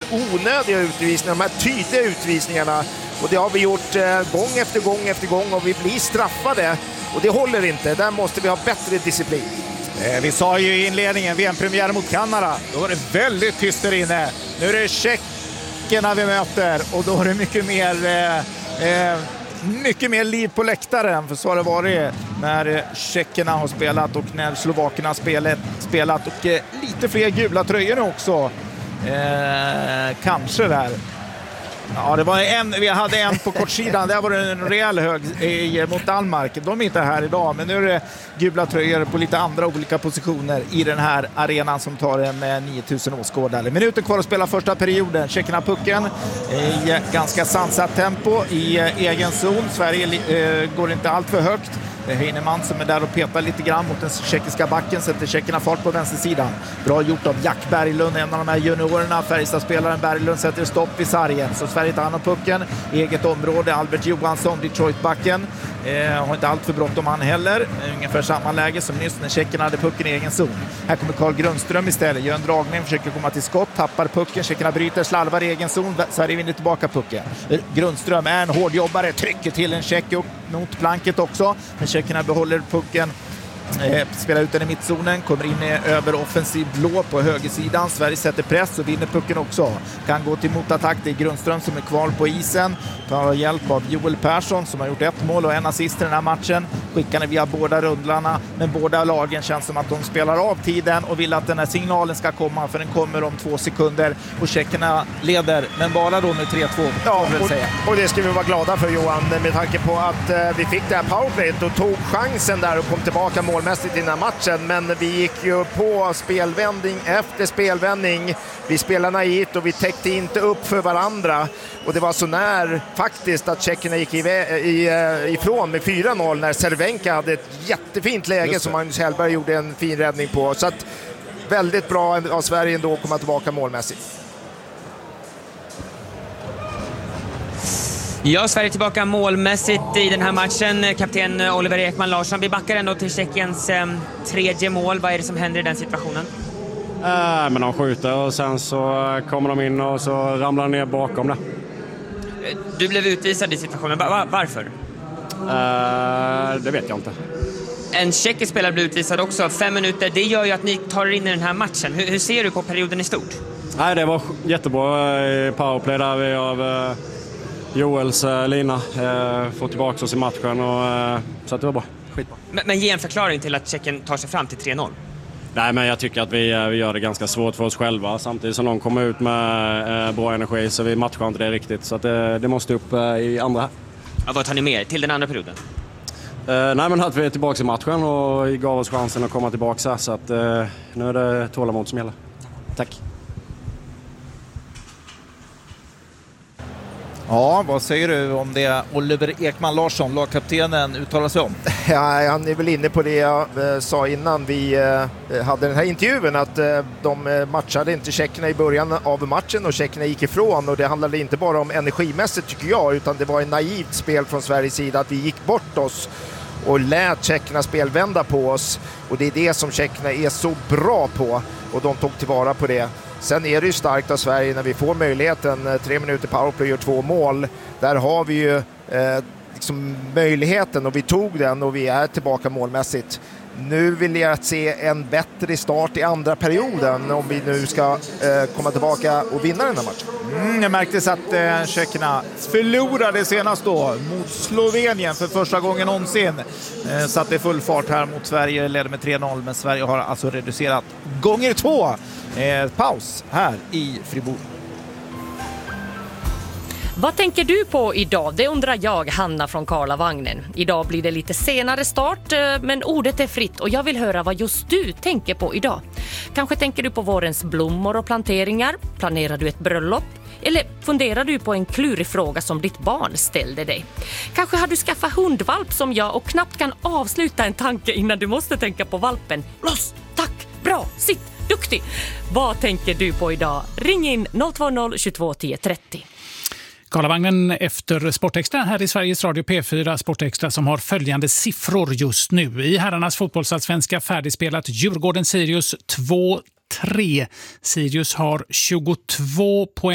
onödiga utvisningar, de här tydliga utvisningarna. Och det har vi gjort gång efter gång och vi blir straffade. Och det håller inte, där måste vi ha bättre disciplin. Vi sa ju i inledningen, VM-premiär mot Kanada, då var det väldigt tyst där inne. Nu är det tjeckerna vi möter och då är det mycket mer liv på läktaren, för så har det varit när tjeckerna har spelat och när slovakerna har spelat och lite fler gula tröjor nu också. Kanske där. Ja, det var vi hade en på kortsidan. Där var det en rejäl hög mot Danmark. De är inte här idag, men nu är det gula tröjor på lite andra olika positioner i den här arenan som tar en 9000 åskådare. Minuter kvar att spela första perioden. Tjeckerna pucken i ganska sansat tempo i egen zon. Sverige går inte allt för högt. Det är Heinemann som är där och petar lite grann mot den tjeckiska backen, sätter tjeckerna fart på vänstersidan. Bra gjort av Jack Berglund, en av de här juniorerna. Färjestad-spelaren Berglund sätter stopp i sargen. Så Sverige tar hand om pucken. Eget område, Albert Johansson, Detroit-backen. Har inte allt för bråttom han heller. Ungefär samma läge som nyss när tjeckerna hade pucken i egen zon. Här kommer Carl Grundström istället. Gör en dragning, försöker komma till skott. Tappar pucken, tjeckerna bryter, slarvar i egen zon. Sverige vinner tillbaka pucken. Grundström är en hårdjobbare, trycker till en tjeck upp mot planket också. Men tjeckerna behåller pucken. Spelar ut den i mittzonen, kommer in i över offensiv blå på högersidan. Sverige sätter press och vinner pucken också. Kan gå till motattack, det är Grundström som är kvar på isen. Tar hjälp av Joel Persson som har gjort 1 mål och 1 assist i den här matchen. Skickar via båda rundlarna, men båda lagen känns som att de spelar av tiden och vill att den här signalen ska komma, för den kommer om 2 sekunder och tjeckerna leder, men bara då med 3-2. Ja, och det ska vi vara glada för, Johan, med tanke på att vi fick det här powerplayet och tog chansen där och kom tillbaka målmässigt i den här matchen, men vi gick ju på spelvändning efter spelvändning. Vi spelade naivt och vi täckte inte upp för varandra, och det var så när faktiskt att tjeckerna gick ifrån med 4-0 när Cervenka hade ett jättefint läge som Magnus Hellberg gjorde en fin räddning på. Så att väldigt bra av Sverige ändå att komma tillbaka målmässigt. Ja, Sverige tillbaka målmässigt i den här matchen. Kapten Oliver Ekman Larsson, vi backar ändå till Tjeckiens 3:e mål. Vad är det som händer i den situationen? Men de skjuter och sen så kommer de in och så ramlar de ner bakom det. Du blev utvisad i situationen. Varför? Det vet jag inte. En tjeckisk spelare blev utvisad också. 5 minuter, det gör ju att ni tar in i den här matchen. Hur ser du på perioden i stort? Nej, det var jättebra powerplay där vi av Joels lina. Få tillbaka oss i matchen och så att det var bra. Skitbra. Men ge en förklaring till att Tjeckien tar sig fram till 3-0. Nej, men jag tycker att vi gör det ganska svårt för oss själva samtidigt som de kommer ut med bra energi, så vi matchar inte det riktigt, så att det måste upp i andra. Ja, vad tar ni med till den andra perioden? Nej, men att vi är tillbaka i matchen och gav oss chansen att komma tillbaka, så att nu är det tålamod som gäller. Tack. Ja, vad säger du om det Oliver Ekman Larsson, lagkaptenen, uttalar sig om? Ja, han är väl inne på det jag sa innan vi hade den här intervjun, att de matchade inte tjeckerna i början av matchen och tjeckerna gick ifrån, och det handlade inte bara om energimässigt tycker jag, utan det var en naivt spel från Sveriges sida, att vi gick bort oss och lät tjeckerna spelvända på oss, och det är det som tjeckerna är så bra på, och de tog tillvara på det. Sen är det ju starkt av Sverige när vi får möjligheten, 3 minuter powerplay och 2 mål. Där har vi ju liksom möjligheten, och vi tog den och vi är tillbaka målmässigt. Nu vill jag se en bättre start i andra perioden om vi nu ska komma tillbaka och vinna den här matchen. Det märktes att tjeckerna förlorade senast då mot Slovenien för första gången någonsin. Satte full fart här mot Sverige, ledde med 3-0, men Sverige har alltså reducerat gånger 2. Paus här i Fribourg. Vad tänker du på idag? Det undrar jag, Hanna från Karlavagnen. Idag blir det lite senare start, men ordet är fritt och jag vill höra vad just du tänker på idag. Kanske tänker du på vårens blommor och planteringar? Planerar du ett bröllop? Eller funderar du på en klurig fråga som ditt barn ställde dig? Kanske har du skaffat hundvalp som jag och knappt kan avsluta en tanke innan du måste tänka på valpen. Loss! Tack! Bra! Sitt! Duktig! Vad tänker du på idag? Ring in 020 22 10 30. Karlavagnen efter Sportextra här i Sveriges Radio P4, Sportextra som har följande siffror just nu. I herrarnas fotbollsallsvenska färdigspelat Djurgården-Sirius 2-3. Sirius har 22 poäng.